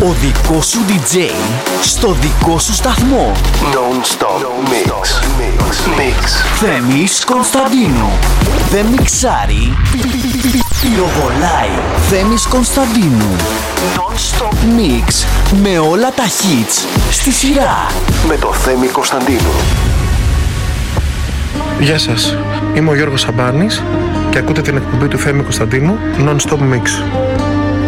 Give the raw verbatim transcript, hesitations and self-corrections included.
Ο δικός σου ντι τζέι στο δικό σου σταθμό. Non-stop mix. Mix. Θέμης Κωνσταντίνου. Δεν μιξάρει, πυροβολάει. Θέμης Κωνσταντίνου. Non-stop mix. Με όλα τα hits στη σειρά. Με το Θέμη Κωνσταντίνου. Γεια σας, είμαι ο Γιώργος Σαμπάνης και ακούτε την εκπομπή του Θέμη Κωνσταντίνου Non-stop mix.